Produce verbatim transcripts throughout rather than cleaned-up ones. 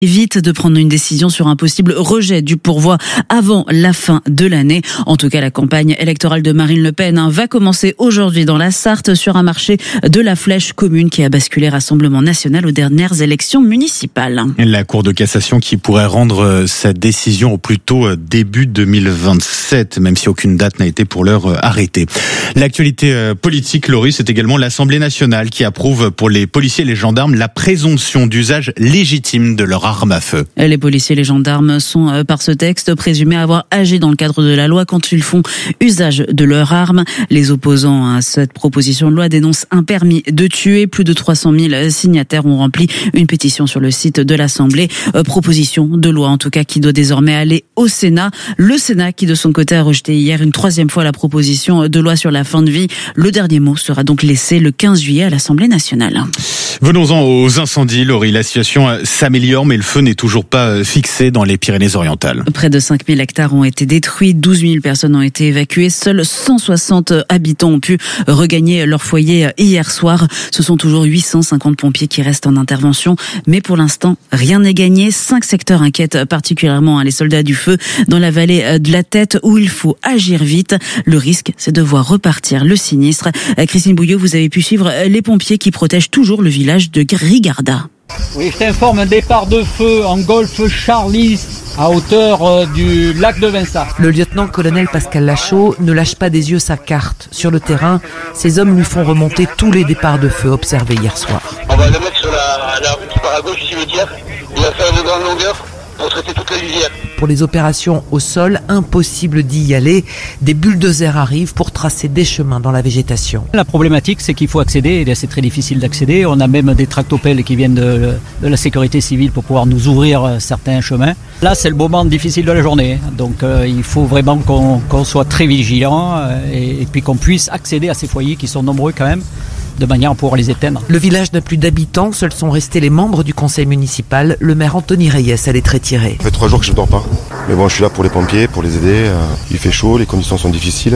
Vite de prendre une décision sur un possible rejet du pourvoi avant la fin de l'année. En tout cas, la campagne électorale de Marine Le Pen hein, va commencer aujourd'hui dans la Sarthe sur un marché de la Flèche commune qui a basculé Rassemblement National aux dernières élections municipales. La Cour de cassation qui pourrait rendre sa décision au plus tôt début deux mille vingt-sept, même si aucune date n'a été pour l'heure arrêtée. L'actualité politique, Laurie, c'est également l'Assemblée nationale qui approuve pour les policiers et les gendarmes la présomption d'usage légitime de leur arme à feu. Les policiers et les gendarmes sont, par ce texte, présumés avoir agi dans le cadre de la loi quand ils font usage de leur arme. Les opposants à cette proposition de loi dénoncent un permis de tuer. Plus de trois cent mille signataires ont rempli une pétition sur le site de l'Assemblée. Euh, proposition de loi, en tout cas, qui doit désormais aller au Sénat. Le Sénat qui, de son côté, a rejeté hier une troisième fois la proposition de loi sur la fin de vie. Le dernier mot sera donc laissé le quinze juillet à l'Assemblée nationale. Venons-en aux incendies, Laurie. La situation s'améliore, mais le feu n'est toujours pas fixé dans les Pyrénées-Orientales. Près de cinq mille hectares ont été détruits, douze mille personnes ont été évacuées. Seuls cent soixante habitants ont pu regagner leur foyer hier soir. Ce sont toujours huit cent cinquante pompiers qui restent en intervention. Mais pour l'instant, rien n'est gagné. Cinq secteurs inquiètent particulièrement les soldats du feu dans la vallée de la Tête où il faut agir vite. Le risque, c'est de voir repartir le sinistre. Christine Bouillot, vous avez pu suivre les pompiers qui protègent toujours le village de Rigarda. Oui, je t'informe, un départ de feu en golfe Charlie à hauteur du lac de Vinçat. Le lieutenant-colonel Pascal Lachaud ne lâche pas des yeux sa carte. Sur le terrain, ses hommes lui font remonter tous les départs de feu observés hier soir. On va le mettre sur la, la route qui part à gauche du cimetière. Il va faire une grande longueur pour traiter toute la rivière. Pour les opérations au sol, impossible d'y aller. Des bulldozers arrivent pour tracer des chemins dans la végétation. La problématique, c'est qu'il faut accéder, et c'est très difficile d'accéder. On a même des tractopelles qui viennent de, de la sécurité civile pour pouvoir nous ouvrir certains chemins. Là, c'est le moment difficile de la journée. Donc, euh, il faut vraiment qu'on, qu'on soit très vigilant euh, et, et puis qu'on puisse accéder à ces foyers qui sont nombreux quand même, de manière à pouvoir les éteindre. Le village n'a plus d'habitants, seuls sont restés les membres du conseil municipal. Le maire Anthony Reyes a les traits tirés. Ça fait trois jours que je ne dors pas. Mais bon, je suis là pour les pompiers, pour les aider. Il fait chaud, les conditions sont difficiles.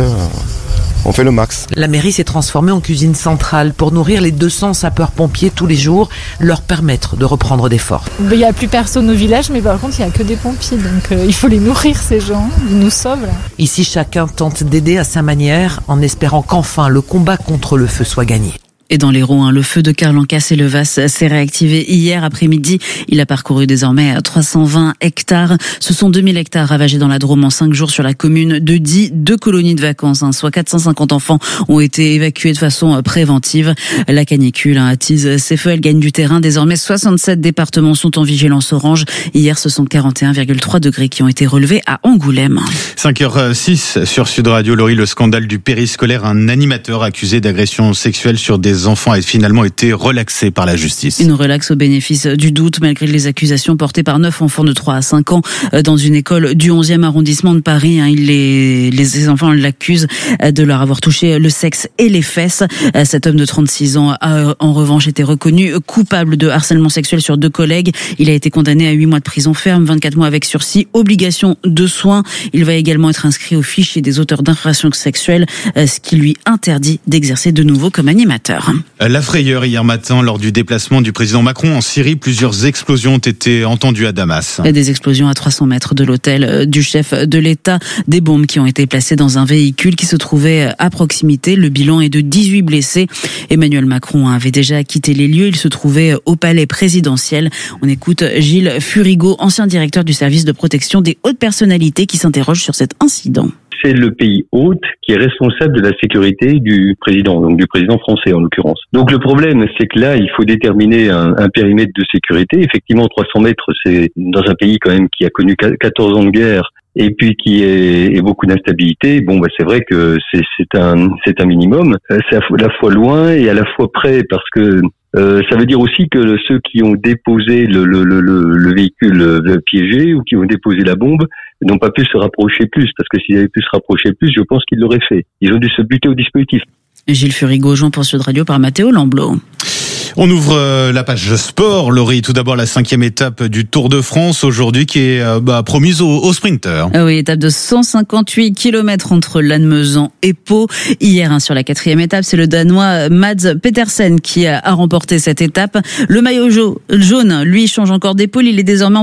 On fait le max. La mairie s'est transformée en cuisine centrale pour nourrir les deux cents sapeurs-pompiers tous les jours, leur permettre de reprendre des forces. Il n'y a plus personne au village, mais par contre, il n'y a que des pompiers. Donc euh, il faut les nourrir, ces gens. Ils nous sauvent. Là. Ici, chacun tente d'aider à sa manière, en espérant qu'enfin le combat contre le feu soit gagné. Et dans l'Hérault, hein, le feu de Carlancas-et-Levas s'est réactivé hier après-midi. Il a parcouru désormais trois cent vingt hectares. Ce sont deux mille hectares ravagés dans la Drôme en cinq jours sur la commune de Die. Deux colonies de vacances, hein, soit quatre cent cinquante enfants, ont été évacués de façon préventive. La canicule hein, attise ses feux, elle gagne du terrain. Désormais, soixante-sept départements sont en vigilance orange. Hier, ce sont quarante et un virgule trois degrés qui ont été relevés à Angoulême. cinq heures six sur Sud Radio. Laurie, le scandale du périscolaire. Un animateur accusé d'agression sexuelle sur des enfants a finalement été relaxé par la justice. Une relaxe au bénéfice du doute malgré les accusations portées par neuf enfants de trois à cinq ans dans une école du onzième arrondissement de Paris. Les, les enfants l'accusent de leur avoir touché le sexe et les fesses. Cet homme de trente-six ans a en revanche été reconnu coupable de harcèlement sexuel sur deux collègues. Il a été condamné à huit mois de prison ferme, vingt-quatre mois avec sursis, obligation de soins. Il va également être inscrit au fichier des auteurs d'infractions sexuelles, ce qui lui interdit d'exercer de nouveau comme animateur. La frayeur hier matin lors du déplacement du président Macron en Syrie, plusieurs explosions ont été entendues à Damas. Des explosions à trois cents mètres de l'hôtel du chef de l'État, des bombes qui ont été placées dans un véhicule qui se trouvait à proximité. Le bilan est de dix-huit blessés. Emmanuel Macron avait déjà quitté les lieux, il se trouvait au palais présidentiel. On écoute Gilles Furigo, ancien directeur du service de protection des hautes personnalités qui s'interroge sur cet incident. C'est le pays hôte qui est responsable de la sécurité du président, donc du président français en l'occurrence. Donc le problème, c'est que là, il faut déterminer un, un périmètre de sécurité. Effectivement, trois cents mètres, c'est dans un pays quand même qui a connu quatorze ans de guerre et puis qui est, est beaucoup d'instabilité. Bon, bah c'est vrai que c'est, c'est un, c'est un minimum. C'est à la fois loin et à la fois près parce que Euh, ça veut dire aussi que ceux qui ont déposé le, le, le, le véhicule piégé ou qui ont déposé la bombe n'ont pas pu se rapprocher plus, parce que s'ils avaient pu se rapprocher plus, je pense qu'ils l'auraient fait. Ils ont dû se buter au dispositif. Gilles Furigo, Jean pour Sud Radio par Mathéo Lamblot. On ouvre la page sport, Laurie. Tout d'abord, la cinquième étape du Tour de France aujourd'hui qui est bah, promise aux, aux sprinteurs. Ah oui, étape de cent cinquante-huit kilomètres entre Lannemezan et Pau. Hier, hein, sur la quatrième étape, c'est le Danois Mads Pedersen qui a, a remporté cette étape. Le maillot jaune, lui, change encore d'épaule. Il est désormais en